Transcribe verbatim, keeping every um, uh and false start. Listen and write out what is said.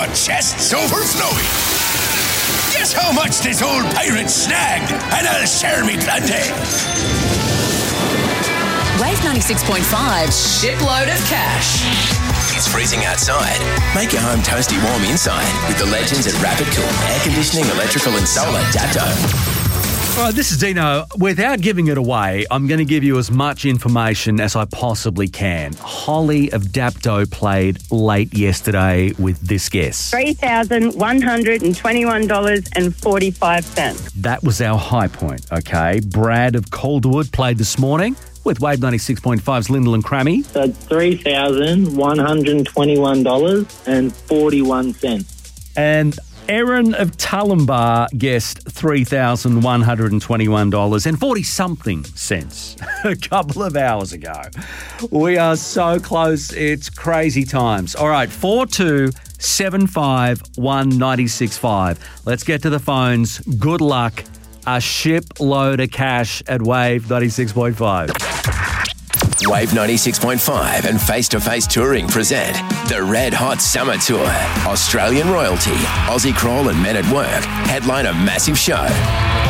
got chests overflowing. Guess how much this old pirate snagged, and I'll share me plenty. Wave ninety-six point five, shipload of cash. It's freezing outside. Make your home toasty warm inside with the legends at Rapid Cool Air Conditioning, Electrical and Solar Dapto. All right, this is Dino. Without giving it away, I'm going to give you as much information as I possibly can. Holly of Dapto played late yesterday with this guess. three thousand one hundred twenty-one dollars and forty-five cents. That was our high point, okay? Brad of Calderwood played this morning with Wave ninety-six point five's Lyndall and Crammy. So three thousand one hundred twenty-one dollars and forty-one cents. And Erin of Tullambar guessed three thousand one hundred twenty-one dollars and forty-something cents a couple of hours ago. We are so close, it's crazy times. All right, four two seven five one nine six five. Let's get to the phones. Good luck. A shipload of cash at Wave ninety-six point five. Wave ninety-six point five and Face to Face Touring present the Red Hot Summer Tour. Australian royalty, Aussie Crawl and Men at Work headline a massive show.